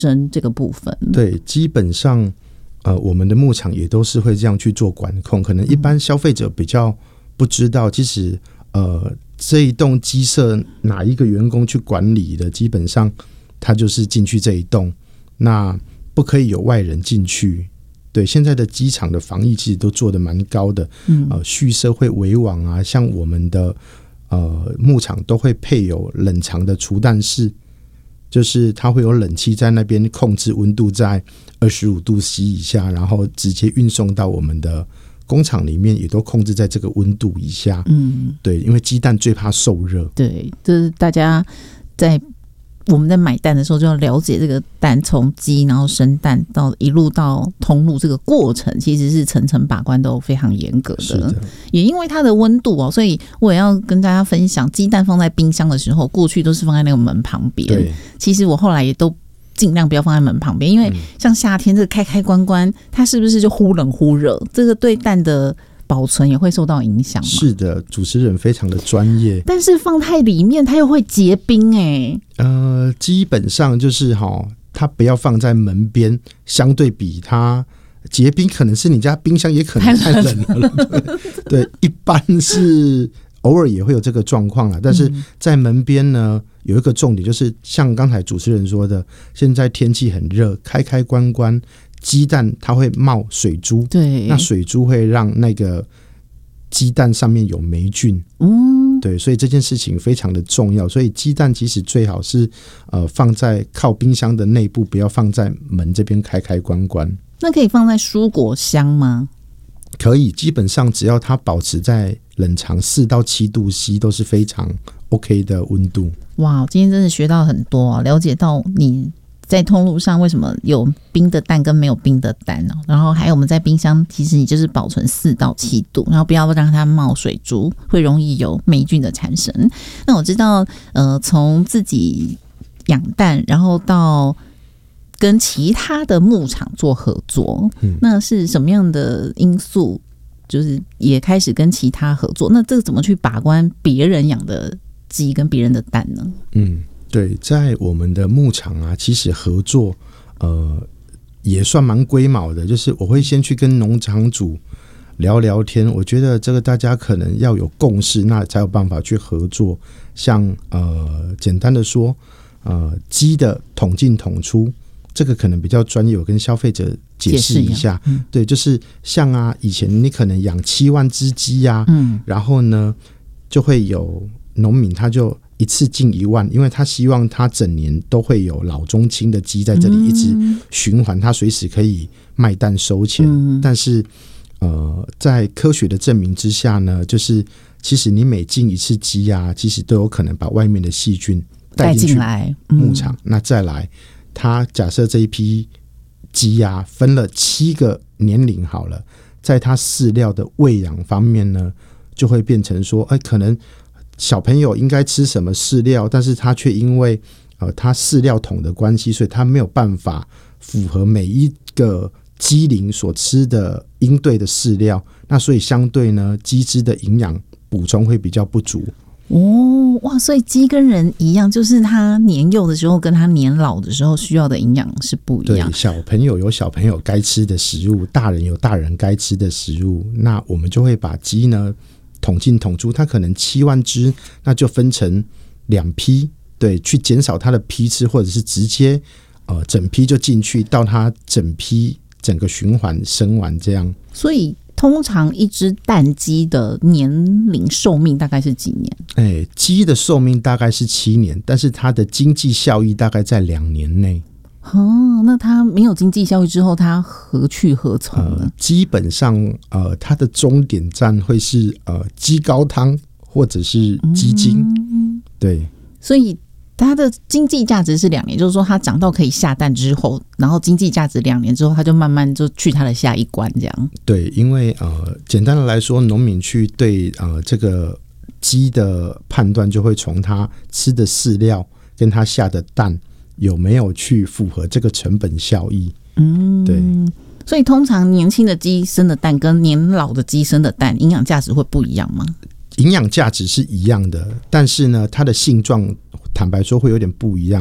生这个部分。 对，基本上我们的牧场也都是会这样去做管控，可能一般消费者比较不知道，其实这一栋鸡舍哪一个员工去管理的，基本上他就是进去这一栋，那不可以有外人进去。对，现在的机场的防疫其实都做得蛮高的，畜舍会围网啊，像我们的牧场都会配有冷藏的除蛋室，就是它会有冷气在那边控制温度在25度C 以下，然后直接运送到我们的工厂里面，也都控制在这个温度以下。对，因为鸡蛋最怕受热。 对，就是大家我们在买蛋的时候就要了解这个蛋从鸡然后生蛋到一路到通路这个过程，其实是层层把关都非常严格 的。也因为它的温度所以我也要跟大家分享，鸡蛋放在冰箱的时候，过去都是放在那个门旁边，其实我后来也都尽量不要放在门旁边，因为像夏天这个开开关关，它是不是就忽冷忽热，这个对蛋的保存也会受到影响吗？ 是的，主持人非常的专业。 但是放太里面它又会结冰基本上就是它不要放在门边，相对比它结冰可能是你家冰箱也可能太冷了。对，一般是偶尔也会有这个状况啦，但是在门边呢有一个重点，就是像刚才主持人说的，现在天气很热，开开关关，鸡蛋它会冒水珠，对，那水珠会让那个鸡蛋上面有霉菌，对，所以这件事情非常的重要。所以鸡蛋其实最好是放在靠冰箱的内部，不要放在门这边开开关关。 那可以放在蔬果箱吗？ 可以，基本上只要它保持在冷藏4到7度C 都是非常 OK 的温度。哇， 今天真的学到很多了解到你在通路上为什么有冰的蛋跟没有冰的蛋然后还有我们在冰箱其实你就是保存4到7度，然后不要让它冒水珠，会容易有霉菌的产生。那我知道从自己养蛋然后到跟其他的牧场做合作，那是什么样的因素就是也开始跟其他合作？那这个怎么去把关别人养的鸡跟别人的蛋呢？ 对，在我们的牧场其实合作也算蛮龟毛的，就是我会先去跟农场主聊聊天，我觉得这个大家可能要有共识，那才有办法去合作。像简单的说鸡的统进统出，这个可能比较专业，我跟消费者解释一下。对，就是像以前你可能养7万只鸡然后呢就会有农民他就一次进1万，因为他希望他整年都会有老中青的鸡在这里一直循环，他随时可以卖蛋收钱。但是在科学的证明之下呢，就是其实你每进一次鸡其实都有可能把外面的细菌带进来牧场。那再来他假设这一批鸡分了7个年龄好了，在他饲料的喂养方面呢，就会变成说可能小朋友应该吃什么饲料，但是他却因为他饲料桶的关系，所以他没有办法符合每一个鸡龄所吃的应对的饲料，那所以相对呢鸡只的营养补充会比较不足。 哇，所以鸡跟人一样，就是它年幼的时候跟它年老的时候需要的营养是不一样。 对，小朋友有小朋友该吃的食物，大人有大人该吃的食物，那我们就会把鸡呢统进统出，它可能7万只，那就分成2批，对，去减少它的批次，或者是直接整批就进去，到它整批整个循环生完这样。 所以通常一只蛋鸡的年龄寿命大概是几年？ 鸡的寿命大概是7年，但是它的经济效益大概在2年内。 那它没有经济效益之后，它何去何从呢？ 基本上它的终点站会是鸡高汤或者是鸡精。对， 所以它的经济价值是2年，就是说它长到可以下蛋之后，然后经济价值2年之后，它就慢慢就去它的下一关这样。 对，因为简单的来说，农民去对这个鸡的判断就会从它吃的饲料跟它下的蛋有没有去符合这个成本效益。对， 所以通常年轻的鸡生的蛋跟年老的鸡生的蛋营养价值会不一样吗？ 营养价值是一样的，但是呢它的性状坦白说会有点不一样。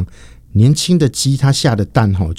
年轻的鸡它下的蛋